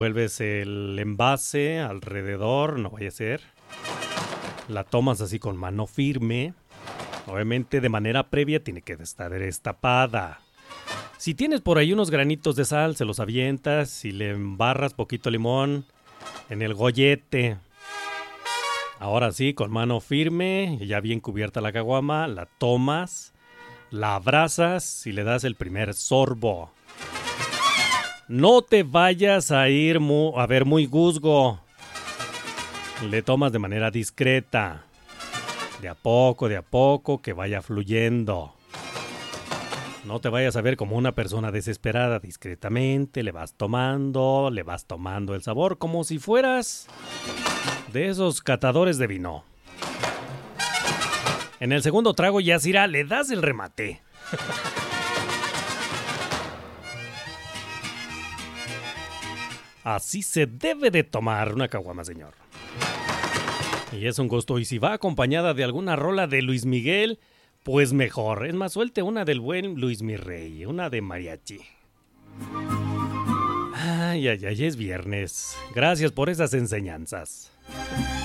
Vuelves el envase alrededor, no vaya a ser. La tomas así con mano firme. Obviamente de manera previa tiene que estar destapada. Si tienes por ahí unos granitos de sal, se los avientas y le embarras poquito limón en el gollete. Ahora sí, con mano firme, ya bien cubierta la caguama, la tomas, la abrazas y le das el primer sorbo. No te vayas a ir a ver muy guzgo. Le tomas de manera discreta. De a poco, que vaya fluyendo. No te vayas a ver como una persona desesperada. Discretamente le vas tomando el sabor como si fueras de esos catadores de vino. En el segundo trago ya Sira, le das el remate. Así se debe de tomar una caguama, señor. Y es un gusto. Y si va acompañada de alguna rola de Luis Miguel, pues mejor. Es más, suelte una del buen Luis Mirrey, una de mariachi. Ay, es viernes. Gracias por esas enseñanzas.